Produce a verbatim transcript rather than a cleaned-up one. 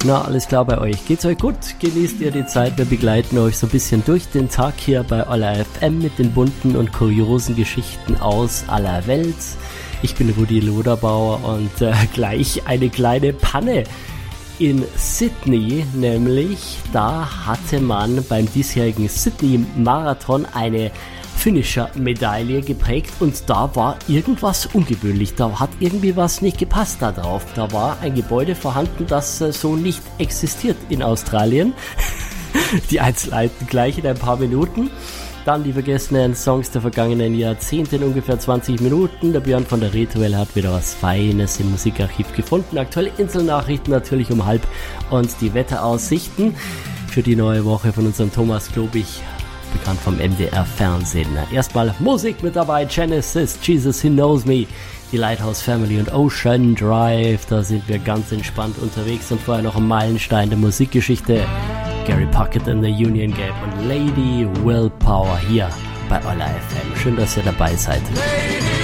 Na, alles klar bei euch. Geht's euch gut? Genießt ihr die Zeit? Wir begleiten euch so ein bisschen durch den Tag hier bei Olla F M mit den bunten und kuriosen Geschichten aus aller Welt. Ich bin Rudi Loderbauer und äh, gleich eine kleine Panne in Sydney, nämlich da hatte man beim diesjährigen Sydney-Marathon eine Finisher-Medaille geprägt und da war irgendwas ungewöhnlich, da hat irgendwie was nicht gepasst da drauf. Da war ein Gebäude vorhanden, das äh, so nicht existiert in Australien. Die Einzelheiten gleich in ein paar Minuten. Dann die vergessenen Songs der vergangenen Jahrzehnte in ungefähr zwanzig Minuten. Der Björn von der Ritual hat wieder was Feines im Musikarchiv gefunden. Aktuelle Inselnachrichten natürlich um halb und die Wetteraussichten für die neue Woche von unserem Thomas Klobig, bekannt vom M D R Fernsehen. Erstmal Musik mit dabei, Genesis, Jesus He Knows Me, die Lighthouse Family und Ocean Drive. Da sind wir ganz entspannt unterwegs und vorher noch ein Meilenstein der Musikgeschichte. Gary Puckett and the Union Gap und Lady Willpower hier bei Olla F M. Schön, dass ihr dabei seid.